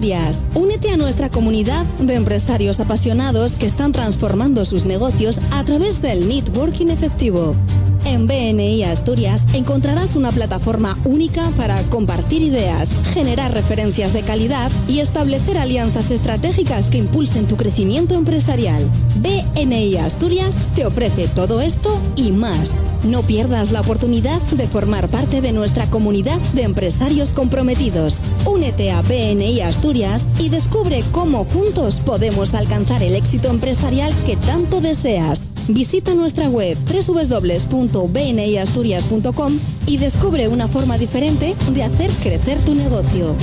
Asturias. Únete a nuestra comunidad de empresarios apasionados que están transformando sus negocios a través del networking efectivo. En BNI Asturias encontrarás una plataforma única para compartir ideas, generar referencias de calidad y establecer alianzas estratégicas que impulsen tu crecimiento empresarial. BNI Asturias te ofrece todo esto y más. No pierdas la oportunidad de formar parte de nuestra comunidad de empresarios comprometidos. Únete a BNI Asturias y descubre cómo juntos podemos alcanzar el éxito empresarial que tanto deseas. Visita nuestra web www.bniasturias.com y descubre una forma diferente de hacer crecer tu negocio.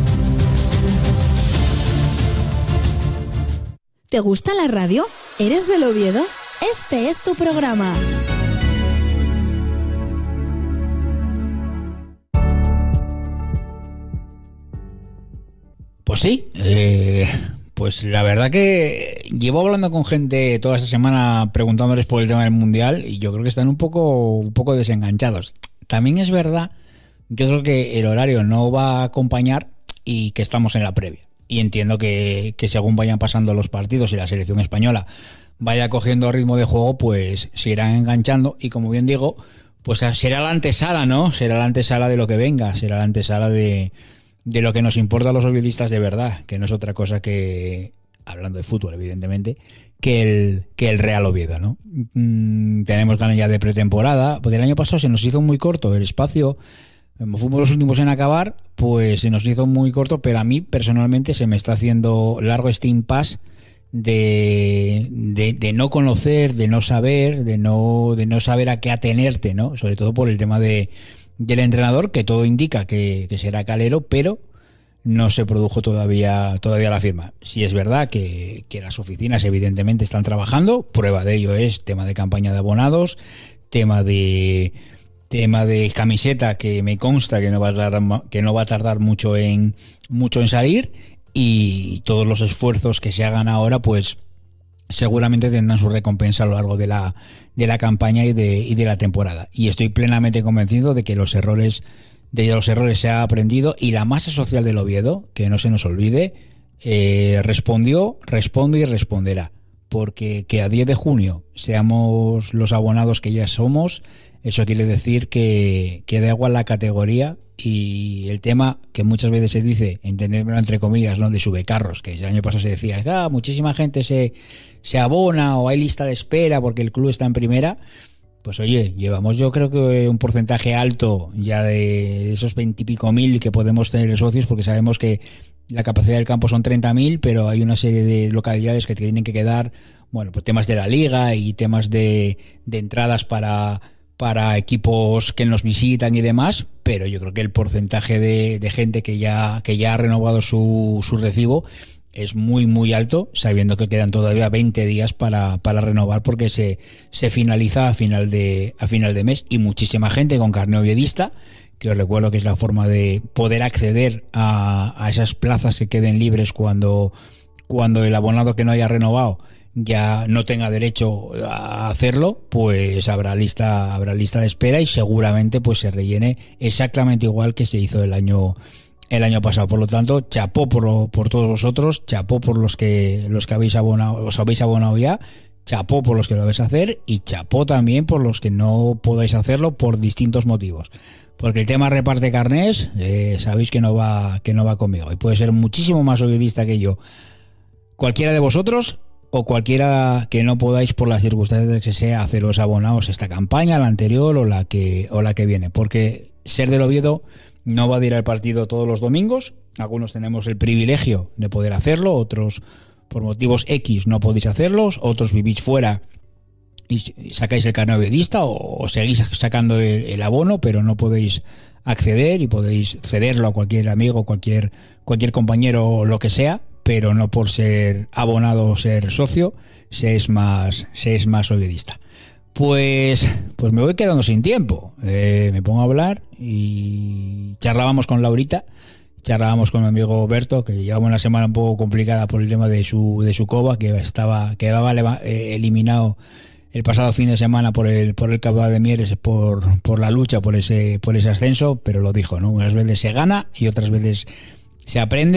¿Te gusta la radio? ¿Eres del Oviedo? Este es tu programa. Pues sí, pues la verdad que llevo hablando con gente toda esta semana preguntándoles por el tema del Mundial y yo creo que están un poco desenganchados. También es verdad, yo creo que el horario no va a acompañar y que estamos en la previa. Y entiendo que según vayan pasando los partidos y la selección española vaya cogiendo ritmo de juego, pues se irán enganchando y como bien digo, pues será la antesala, ¿no? Será la antesala de lo que venga, será la antesala de lo que nos importa a los oviedistas de verdad, que no es otra cosa que, hablando de fútbol evidentemente, que el Real Oviedo, ¿no? Tenemos ganas ya de pretemporada, porque el año pasado se nos hizo muy corto el espacio, como fuimos los últimos en acabar, pues se nos hizo muy corto, pero a mí personalmente se me está haciendo largo este impasse de no conocer, de no saber, de no saber a qué atenerte, ¿no? Sobre todo por el tema del entrenador, que todo indica que será Calero, pero no se produjo todavía la firma. Sí es verdad que las oficinas evidentemente están trabajando, prueba de ello es tema de campaña de abonados, tema de camiseta, que me consta que no va a tardar mucho en salir, y todos los esfuerzos que se hagan ahora pues seguramente tendrán su recompensa a lo largo de la campaña y de la temporada. Y estoy plenamente convencido de que los errores se ha aprendido, y la masa social del Oviedo, que no se nos olvide, responde y responderá. Porque que a 10 de junio seamos los abonados que ya somos, eso quiere decir que da igual la categoría, y el tema que muchas veces se dice, entenderlo entre comillas, ¿no?, de subecarros, que el año pasado se decía, muchísima gente se abona o hay lista de espera porque el club está en primera. Pues oye, llevamos yo creo que un porcentaje alto ya de esos 20 y pico mil que podemos tener socios, porque sabemos que la capacidad del campo son 30.000, pero hay una serie de localidades que tienen que quedar, bueno, pues temas de la liga y temas de entradas para equipos que nos visitan y demás, pero yo creo que el porcentaje de gente que ya ha renovado su recibo es muy muy alto, sabiendo que quedan todavía 20 días para renovar, porque se finaliza a final de mes, y muchísima gente con carné oviedista, que os recuerdo que es la forma de poder acceder a esas plazas que queden libres cuando el abonado que no haya renovado ya no tenga derecho a hacerlo, pues habrá lista de espera, y seguramente pues se rellene exactamente igual que se hizo el año pasado. Por lo tanto, chapó por todos vosotros, chapó por los que habéis abonado, os habéis abonado ya, chapó por los que lo vais a hacer, y chapó también por los que no podáis hacerlo por distintos motivos. Porque el tema reparte carnés, sabéis que no va conmigo, y puede ser muchísimo más oviedista que yo cualquiera de vosotros, o cualquiera que no podáis por las circunstancias que sea haceros abonados esta campaña, la anterior o la que viene, porque ser del Oviedo no va a ir al partido todos los domingos. Algunos tenemos el privilegio de poder hacerlo, otros por motivos X no podéis hacerlos, otros vivís fuera y sacáis el carné oviedista, o seguís sacando el abono, pero no podéis acceder, y podéis cederlo a cualquier amigo, cualquier compañero o lo que sea, pero no por ser abonado o ser socio se es más oviedista. Pues me voy quedando sin tiempo. Me pongo a hablar, y charlábamos con Laurita, charlábamos con mi amigo Berto, que llevaba una semana un poco complicada por el tema de su coba, que quedaba eliminado el pasado fin de semana por el caudal de Mieres, por la lucha por ese ascenso, pero lo dijo, ¿no? Unas veces se gana y otras veces se aprende.